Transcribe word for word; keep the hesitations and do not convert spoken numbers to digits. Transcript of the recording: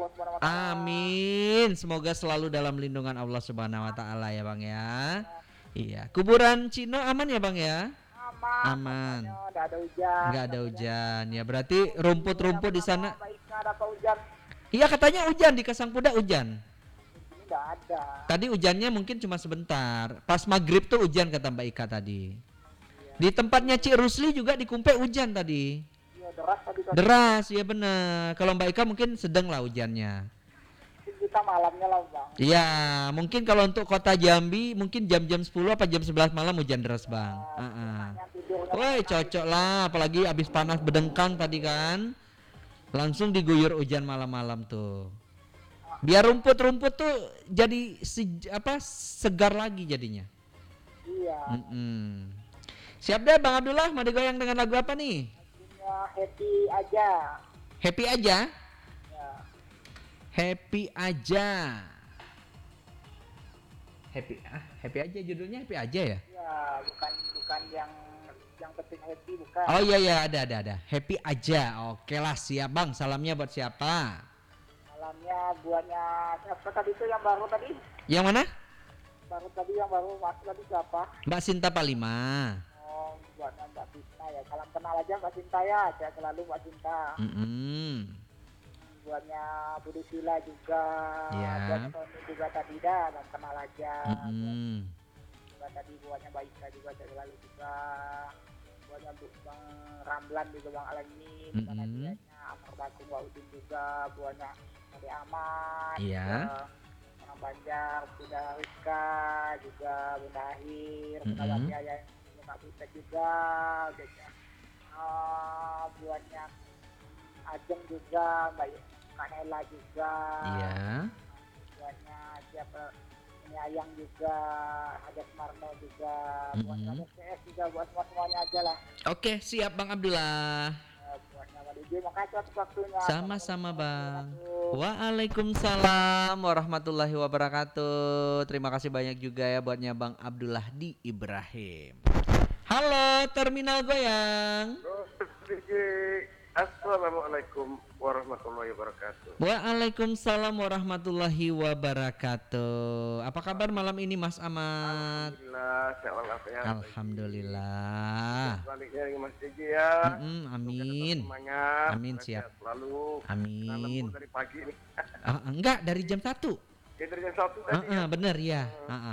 Allah Subhanahu wa taala. Amin. Semoga selalu dalam lindungan Allah Subhanahu wa taala ya Bang ya. Iya. Kuburan Cino aman ya Bang ya? Aman. Aman. Enggak ada hujan. Enggak ada hujan. Ya berarti rumput-rumput di sana. Baik, ada apa hujan? Iya katanya hujan di Kasangkuda hujan. Ini enggak ada. Tadi hujannya mungkin cuma sebentar. Pas maghrib tuh hujan kata Mbak Ika tadi. Di tempatnya Cik Rusli juga di Kumpe hujan tadi. Iya, deras tadi kan. Deras, ya benar. Kalau Mbak Ika mungkin sedang lah hujannya. Kita malamnya lah, Bang. Iya, mungkin kalau untuk kota Jambi mungkin jam-jam sepuluh apa jam sebelas malam hujan deras, Bang. Heeh. Woi, cocok lah, apalagi abis panas bedengkang tadi kan. Langsung diguyur hujan malam-malam tuh. Biar rumput-rumput tuh jadi se- apa segar lagi jadinya. Iya. Mm-mm. Siap deh Bang Abdullah, mau digoyang dengan lagu apa nih? Lagunya happy aja. Happy aja? Ya. Happy aja. Happy ah, happy aja judulnya happy aja ya? Ya, bukan bukan yang yang penting happy bukan. Oh iya iya ada ada ada. Happy aja. Oke lah siap Bang. Salamnya buat siapa? Malamnya buahnya siapa tadi itu yang baru tadi? Yang mana? Baru tadi yang baru masuk tadi siapa? Mbak Sinta Palima. Oh, buatnya Mbak Sinta ya. Salam kenal aja Mbak Sinta ya. Saya selalu Mbak Sinta. Mm-mm. Buatnya Budi Sila juga. Ya. Buat Tony juga tadi dah. Salam kenal aja. Mm-mm. Juga tadi buatnya Mbak Ika juga saya selalu juga. Buatnya Bu Bang Ramlan juga Bang Alamin. Bukan Mm-mm. hadiahnya Amar Bakung Mbak Udin juga. Buatnya Hari Aman. Iya. Juga Orang Banjar, Bunda Rizka, juga Bunda Ahir, Bunda Mm-mm. Watia ya, Bunda Butet juga, juga uh, buatnya Ajeng juga, Mbak Kak Nela juga, Iya. buatnya siapa ini Ayang juga, ada Marno juga, buatnya Mm-mm. C S juga, buat semua semuanya aja lah. Oke siap Bang Abdullah. Uh, buatnya Mbak Didi, makasih atas waktunya. Sama-sama Bang. Assalamualaikum. Waalaikumsalam warahmatullahi wabarakatuh. Terima kasih banyak juga ya buatnya Bang Abdullah di Ibrahim. Halo Terminal Goyang. Assalamualaikum warahmatullahi wabarakatuh. Waalaikumsalam warahmatullahi wabarakatuh. Apa kabar malam ini Mas Ahmad? Alhamdulillah, sehat walafiat. Alhamdulillah. Sebaliknya ini Mas Digi ya. Mm-mm, amin. Semangat. Amin, sehat siap. Selalu. Amin. Kita lembur dari pagi nih. Ah, enggak dari jam satu. Ya, dari jam satu tadi. Ah, ah, bener ya. Ah, ah.